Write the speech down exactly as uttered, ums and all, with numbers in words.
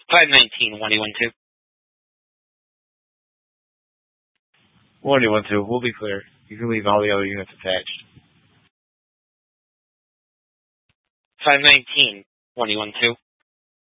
five nineteen, one one two. one one two, we'll be clear. You can leave all the other units attached. five nineteen, one one two.